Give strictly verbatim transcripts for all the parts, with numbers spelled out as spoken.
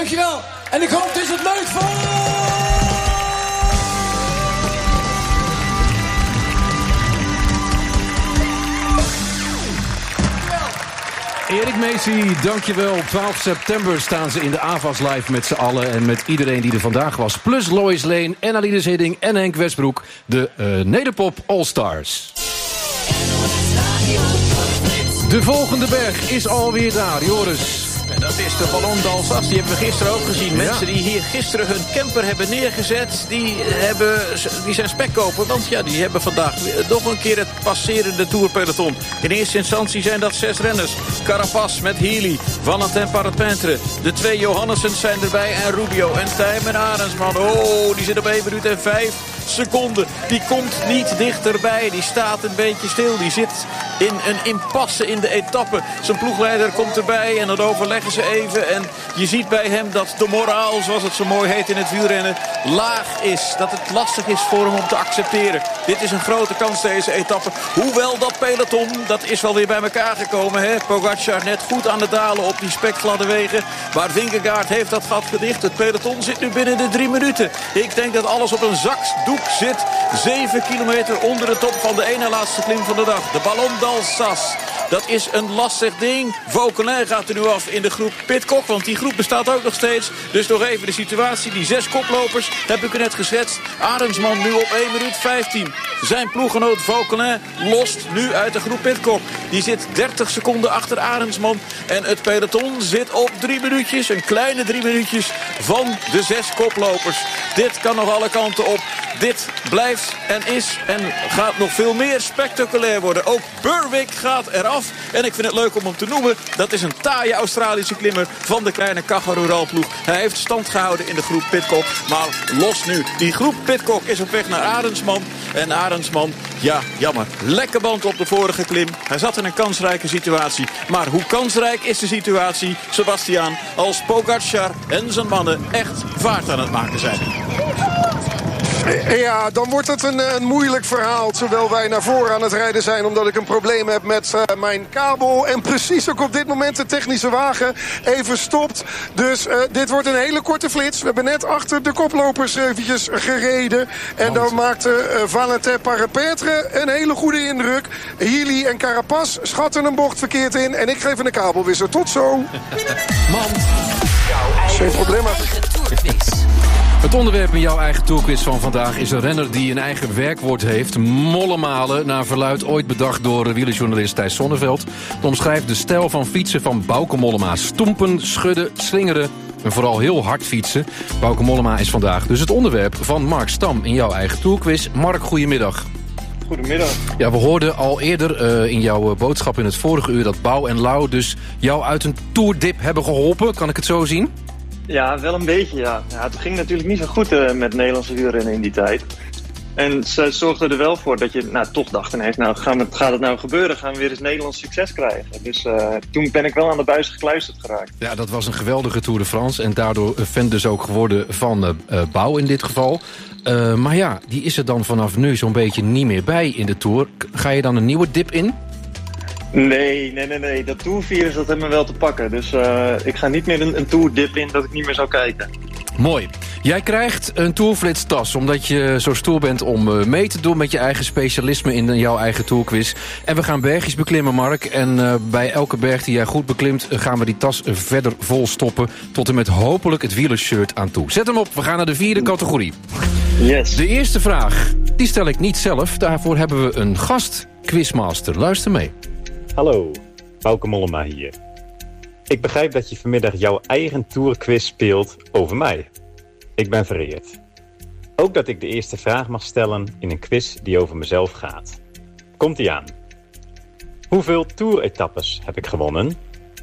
Dankjewel. En ik hoop het is het leuk voor... Erik Meesie, dankjewel. Op twaalf september staan ze in de A V A S live met z'n allen. En met iedereen die er vandaag was. Plus Lois Lane en Aline Zidding en Henk Westbroek. De uh, Nederpop All-Stars. De volgende berg is alweer daar, Joris. En dat is de Ballon d'Alsace. Die hebben we gisteren ook gezien. Ja. Mensen die hier gisteren hun camper hebben neergezet, die, hebben, die zijn spekkoper. Want ja, die hebben vandaag nog een keer het passerende tourpeloton. In eerste instantie zijn dat zes renners. Carapaz met Healy, Valentin Parapintre. De twee Johannessens zijn erbij en Rubio en Tijmen Arendsman. Oh, die zit op één minuut en vijf seconden. Die komt niet dichterbij. Die staat een beetje stil. Die zit in een impasse in de etappe. Zijn ploegleider komt erbij en dat overleggen ze even. En je ziet bij hem dat de moraal, zoals het zo mooi heet in het wielrennen, laag is. Dat het lastig is voor hem om te accepteren. Dit is een grote kans, deze etappe. Hoewel dat peloton, dat is wel weer bij elkaar gekomen. Hè? Pogacar net goed aan het dalen op die spekgladde wegen. Maar Vingegaard heeft dat gat gedicht. Het peloton zit nu binnen de drie minuten. Ik denk dat alles op een zakdoek zit. Zeven kilometer onder de top van de ene laatste klim van de dag. De Ballon d'Alsace. Dat is een lastig ding. Vauquelin gaat er nu af in de groep Pidcock, want die groep bestaat ook nog steeds. Dus nog even de situatie. Die zes koplopers heb ik u net geschetst. Arendsman nu op één minuut vijftien. Zijn ploeggenoot Vauquelin lost nu uit de groep Pidcock. Die zit dertig seconden achter Arendsman. En het peloton zit op drie minuutjes. Een kleine drie minuutjes van de zes koplopers. Dit kan nog alle kanten op. Dit blijft en is en gaat nog veel meer spectaculair worden. Ook Berwick gaat eraf. En ik vind het leuk om hem te noemen. Dat is een taaie Australische klimmer van de kleine Caja Rural ploeg. Hij heeft stand gehouden in de groep Pidcock. Maar los nu. Die groep Pidcock is op weg naar Arendsman. En Arendsman, ja, jammer. Lekker band op de vorige klim. Hij zat in een kansrijke situatie. Maar hoe kansrijk is de situatie, Sebastiaan, als Pogacar en zijn mannen echt vaart aan het maken zijn? Ja, dan wordt het een, een moeilijk verhaal. Terwijl wij naar voren aan het rijden zijn, omdat ik een probleem heb met uh, mijn kabel. En precies ook op dit moment de technische wagen even stopt. Dus uh, dit wordt een hele korte flits. We hebben net achter de koplopers eventjes gereden. En dan maakte uh, Valentin Parapintre een hele goede indruk. Healy en Carapaz schatten een bocht verkeerd in. En ik geef een kabelwisser. Tot zo. Man. Geen probleem. Het onderwerp in jouw eigen tourquiz van vandaag is een renner die een eigen werkwoord heeft. Mollemalen, naar verluidt ooit bedacht door wielerjournalist Thijs Sonneveld. Het omschrijft de stijl van fietsen van Bauke Mollema. Stoempen, schudden, slingeren en vooral heel hard fietsen. Bauke Mollema is vandaag dus het onderwerp van Mark Stam in jouw eigen tourquiz. Mark, goedemiddag. Goedemiddag. Ja, we hoorden al eerder uh, in jouw boodschap in het vorige uur dat Bouw en Lau dus jou uit een tourdip hebben geholpen. Kan ik het zo zien? Ja, wel een beetje, ja. ja het ging natuurlijk niet zo goed uh, met Nederlandse wielrennen in die tijd. En ze zorgden er wel voor dat je nou, toch dacht ineens, nou, gaan we, gaat het nou gebeuren? Gaan we weer eens Nederlands succes krijgen? Dus uh, toen ben ik wel aan de buis gekluisterd geraakt. Ja, dat was een geweldige Tour de France. En daardoor fan dus ook geworden van uh, uh, Bouw in dit geval. Uh, maar ja, die is er dan vanaf nu zo'n beetje niet meer bij in de Tour. Ga je dan een nieuwe dip in? Nee, nee, nee, nee. Dat tourvirus, dat heeft me wel te pakken. Dus uh, ik ga niet meer een, een tourdip in dat ik niet meer zou kijken. Mooi. Jij krijgt een tourflitstas omdat je zo stoer bent om uh, mee te doen met je eigen specialisme in jouw eigen tourquiz. En we gaan bergjes beklimmen, Mark. En uh, bij elke berg die jij goed beklimt uh, gaan we die tas uh, verder vol stoppen. Tot en met hopelijk het wielershirt aan toe. Zet hem op, we gaan naar de vierde categorie. Yes. De eerste vraag, die stel ik niet zelf. Daarvoor hebben we een gast, quizmaster. Luister mee. Hallo, Bauke Mollema hier. Ik begrijp dat je vanmiddag jouw eigen tourquiz speelt over mij. Ik ben vereerd. Ook dat ik de eerste vraag mag stellen in een quiz die over mezelf gaat. Komt-ie aan. Hoeveel toeretappes heb ik gewonnen?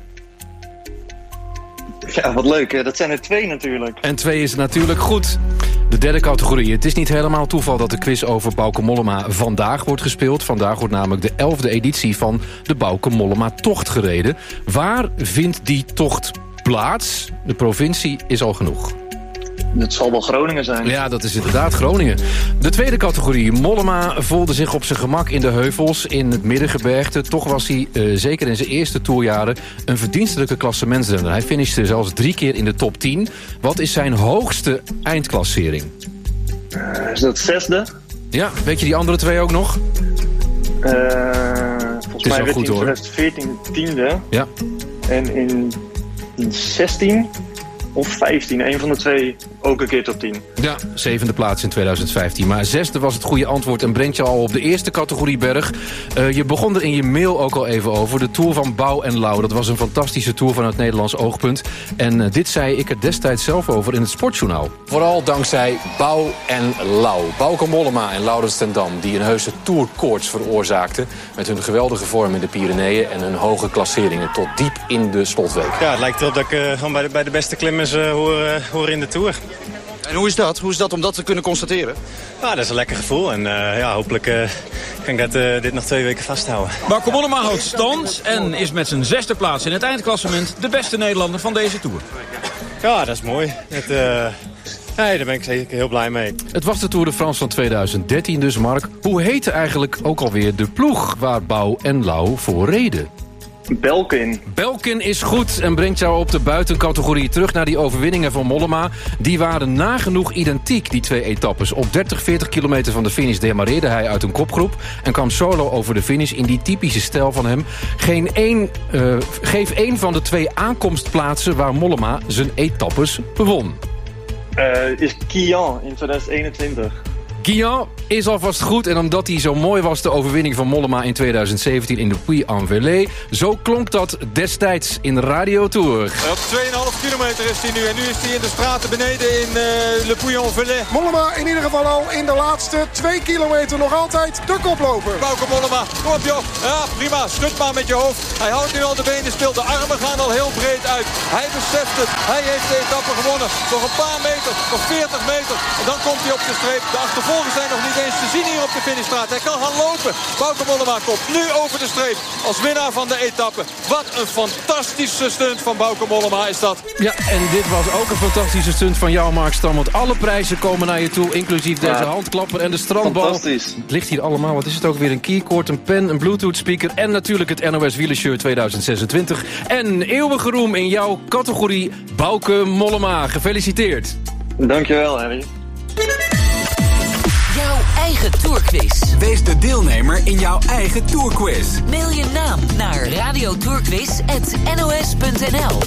Ja, wat leuk. Hè? Dat zijn er twee natuurlijk. En twee is natuurlijk goed. De derde categorie. Het is niet helemaal toeval dat de quiz over Bauke Mollema vandaag wordt gespeeld. Vandaag wordt namelijk de elfde editie van de Bauke Mollema tocht gereden. Waar vindt die tocht plaats? De provincie is al genoeg. Het zal wel Groningen zijn. Ja, dat is inderdaad Groningen. De tweede categorie. Mollema voelde zich op zijn gemak in de heuvels in het Middengebergte. Toch was hij, uh, zeker in zijn eerste toerjaren, een verdienstelijke klassementsrenner. Hij finishte zelfs drie keer in de top tien. Wat is zijn hoogste eindklassering? Uh, is dat zesde? Ja, weet je die andere twee ook nog? Uh, volgens mij werd hij in twintig veertien tiende. Ja. En in, in zestien of vijftien, een van de twee, ook een keer top tien. Ja, zevende plaats in twintig vijftien. Maar zesde was het goede antwoord en brengt je al op de eerste categorie berg. Uh, je begon er in je mail ook al even over. De Tour van Bouw en Lau. Dat was een fantastische tour vanuit Nederlands oogpunt. En uh, dit zei ik er destijds zelf over in het Sportjournaal. Vooral dankzij Bouw en Lau. Bauke Mollema en Laurens ten Dam, die een heuse tourkoorts veroorzaakten met hun geweldige vorm in de Pyreneeën en hun hoge klasseringen tot diep in de slotweek. Ja, het lijkt erop dat ik uh, gewoon bij de, bij de beste klimmers uh, hoor, uh, hoor in de Tour. En hoe is dat? Hoe is dat om dat te kunnen constateren? Ja, dat is een lekker gevoel. En uh, ja, hopelijk uh, kan ik dat, uh, dit nog twee weken vasthouden. Bauke Mollema houdt stand en is met zijn zesde plaats in het eindklassement de beste Nederlander van deze Tour. Ja, dat is mooi. Het, uh, nee, daar ben ik zeker heel blij mee. Het was de Tour de France van twintig dertien dus, Mark. Hoe heette eigenlijk ook alweer de ploeg waar Bouw en Lau voor reden? Belkin. Belkin is goed en brengt jou op de buitencategorie terug naar die overwinningen van Mollema. Die waren nagenoeg identiek, die twee etappes. Op dertig, veertig kilometer van de finish demareerde hij uit een kopgroep en kwam solo over de finish in die typische stijl van hem. Geen één, uh, geef één van de twee aankomstplaatsen waar Mollema zijn etappes bewon. Uh, is Quillan in twintig eenentwintig. Guillaume is alvast goed. En omdat hij zo mooi was, de overwinning van Mollema in twintig zeventien in de Puy-en-Velay. Zo klonk dat destijds in Radio Tour. Op twee komma vijf kilometer is hij nu. En nu is hij in de straten beneden in uh, Le Puy-en-Velay. Mollema in ieder geval al in de laatste twee kilometer nog altijd de koploper. Bauke Mollema, kom op joh. Ja, prima. Schud maar met je hoofd. Hij houdt nu al de benen stil. De armen gaan al heel breed uit. Hij beseft het. Hij heeft de etappe gewonnen. Nog een paar meter. Nog veertig meter. En dan komt hij op de streep. De achtervolgers zijn nog niet eens te zien hier op de finishstraat. Hij kan gaan lopen. Bauke Mollema komt nu over de streep als winnaar van de etappe. Wat een fantastische stunt van Bauke Mollema is dat. Ja, en dit was ook een fantastische stunt van jou, Mark Stam. Want alle prijzen komen naar je toe, inclusief deze ja. handklapper en de strandbal. Fantastisch. Het ligt hier allemaal. Wat is het ook weer? Een keycord, een pen, een Bluetooth speaker en natuurlijk het N O S Wielershirt twintig zesentwintig. En eeuwige roem in jouw categorie Bauke Mollema. Gefeliciteerd. Dankjewel, Harry. Jouw eigen tourquiz. Wees de deelnemer in jouw eigen tourquiz. Mail je naam naar radiotourquiz at n o s punt n l.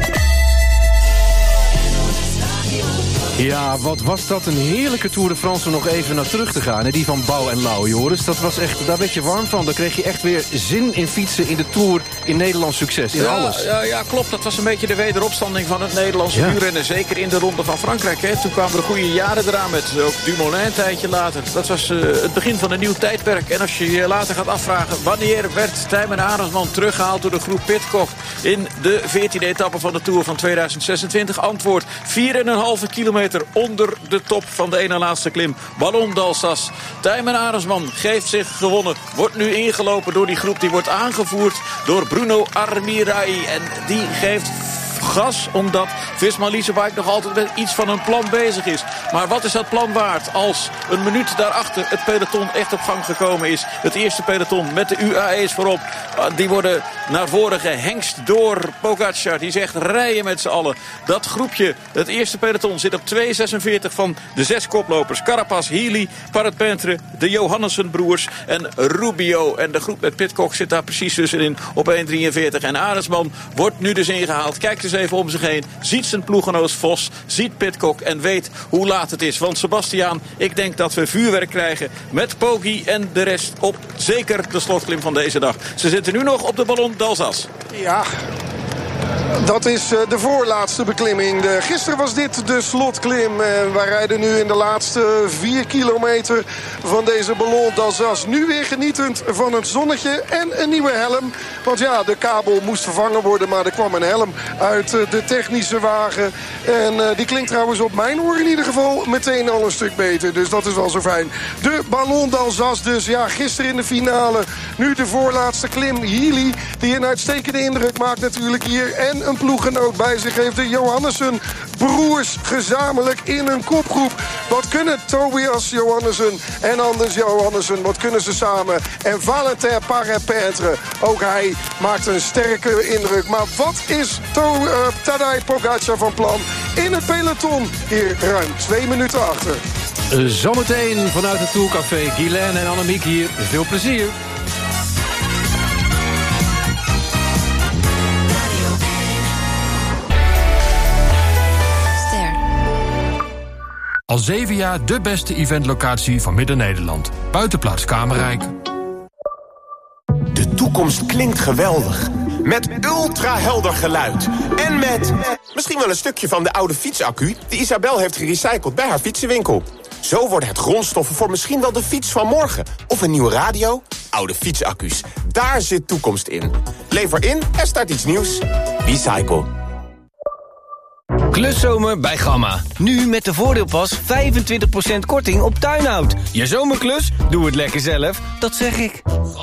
Ja, wat was dat een heerlijke Tour de France om nog even naar terug te gaan. Hè? Die van Bouw en Lau, Joris. Dat was echt, daar werd je warm van. Daar kreeg je echt weer zin in fietsen in de Tour, in Nederlands succes, in ja, alles. Ja, ja, klopt. Dat was een beetje de wederopstanding van het Nederlandse ja. wielrennen. Zeker in de Ronde van Frankrijk. Hè. Toen kwamen er goede jaren eraan met ook Dumoulin een tijdje later. Dat was uh, het begin van een nieuw tijdperk. En als je je later gaat afvragen wanneer werd Tijmen Arendsman teruggehaald door de groep Pidcock in de veertiende etappe van de Tour van twintig zesentwintig? Antwoord: vier komma vijf kilometer onder de top van de ene laatste klim. Ballon d'Alsace. Tijmen Arendsman geeft zich gewonnen. Wordt nu ingelopen door die groep. Die wordt aangevoerd door Bruno Armirail. En die geeft gas, omdat Visma Leasebike nog altijd met iets van een plan bezig is. Maar wat is dat plan waard als een minuut daarachter het peloton echt op gang gekomen is? Het eerste peloton met de U A E's voorop. Die worden naar voren gehengst door Pogacar. Die zegt rijden met z'n allen. Dat groepje, het eerste peloton, zit op twee komma zesenveertig van de zes koplopers. Carapaz, Healy, Parret-Pentre, de Johannessen-broers en Rubio. En de groep met Pidcock zit daar precies tussenin op één komma drieënveertig. En Arendsman wordt nu dus ingehaald. Kijkt eens even om zich heen. Ziet zijn ploeggenoot Vos, ziet Pidcock en weet hoe laat het is. Want Sebastiaan, ik denk dat we vuurwerk krijgen met Poggi en de rest op zeker de slotklim van deze dag. Ze zitten nu nog op de Ballon d'Alsace. Ja, dat is de voorlaatste beklimming. De, gisteren was dit de slotklim. En wij rijden nu in de laatste vier kilometer van deze Ballon d'Alsace. Nu weer genietend van het zonnetje en een nieuwe helm. Want ja, de kabel moest vervangen worden, maar er kwam een helm uit de technische wagen. En uh, die klinkt trouwens op mijn oor in ieder geval meteen al een stuk beter. Dus dat is wel zo fijn. De Ballon d'Alsace dus. Ja, gisteren in de finale. Nu de voorlaatste klim. Healy, die een uitstekende indruk maakt natuurlijk hier. en een ploeggenoot bij zich heeft. De Johannessen broers gezamenlijk in een kopgroep. Wat kunnen Tobias Johannessen en Anders Johannessen? Wat kunnen ze samen? En Valentin Paré-Peintre, ook hij maakt een sterke indruk. Maar wat is to, uh, Tadej Pogacar van plan in het peloton? Hier ruim twee minuten achter. Zometeen vanuit het Tourcafé. Guylaine en Annemiek hier. Veel plezier. Al zeven jaar de beste eventlocatie van Midden-Nederland. Buitenplaats Kamerrijk. De toekomst klinkt geweldig. Met ultra-helder geluid. En met misschien wel een stukje van de oude fietsaccu die Isabel heeft gerecycled bij haar fietsenwinkel. Zo worden het grondstoffen voor misschien wel de fiets van morgen. Of een nieuwe radio. Oude fietsaccu's. Daar zit toekomst in. Lever in en start iets nieuws. Recycle. Kluszomer bij Gamma. Nu met de voordeelpas vijfentwintig procent korting op tuinhout. Je zomerklus? Doe het lekker zelf. Dat zeg ik.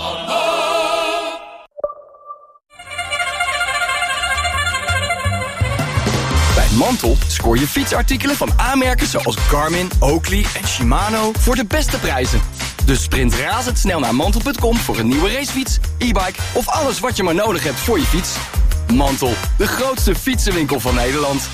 Bij Mantel scoor je fietsartikelen van aanmerken zoals Garmin, Oakley en Shimano voor de beste prijzen. Dus sprint razendsnel naar mantel punt com voor een nieuwe racefiets, e-bike of alles wat je maar nodig hebt voor je fiets. Mantel, de grootste fietsenwinkel van Nederland.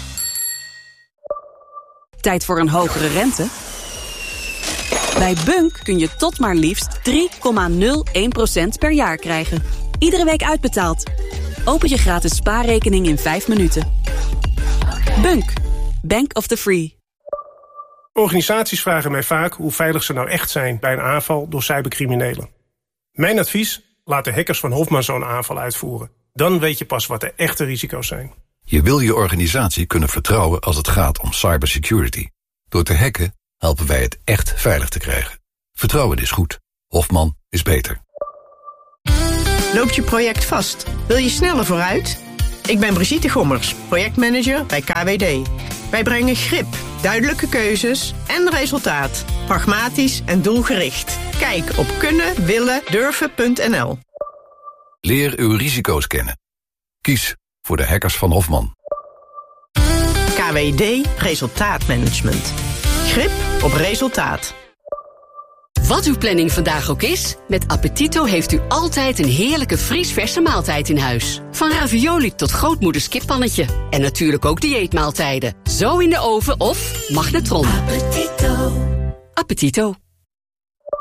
Tijd voor een hogere rente? Bij Bunk kun je tot maar liefst drie komma nul één procent per jaar krijgen. Iedere week uitbetaald. Open je gratis spaarrekening in vijf minuten. Bunk. Bank of the Free. Organisaties vragen mij vaak hoe veilig ze nou echt zijn bij een aanval door cybercriminelen. Mijn advies? Laat de hackers van Hofman zo'n aanval uitvoeren. Dan weet je pas wat de echte risico's zijn. Je wil je organisatie kunnen vertrouwen als het gaat om cybersecurity. Door te hacken helpen wij het echt veilig te krijgen. Vertrouwen is goed. Hofman is beter. Loopt je project vast? Wil je sneller vooruit? Ik ben Brigitte Gommers, projectmanager bij K W D. Wij brengen grip, duidelijke keuzes en resultaat. Pragmatisch en doelgericht. Kijk op kunnen willen durven punt n l. Leer uw risico's kennen. Kies voor de hackers van Hofman. K W D Resultaatmanagement. Grip op resultaat. Wat uw planning vandaag ook is, met Appetito heeft u altijd een heerlijke vriesverse maaltijd in huis. Van ravioli tot grootmoeders kippannetje. En natuurlijk ook dieetmaaltijden. Zo in de oven of magnetron. Appetito. Appetito.